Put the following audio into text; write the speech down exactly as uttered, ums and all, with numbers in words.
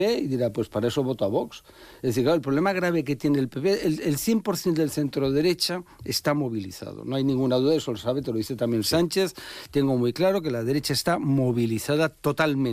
y dirá, pues para eso voto a Vox. Es decir, claro, el problema grave que tiene el P P, el, el cien por ciento del centro-derecha está movilizado. No hay ninguna duda, eso lo sabe, te lo dice también Sánchez. Tengo muy claro que la derecha está movilizada totalmente.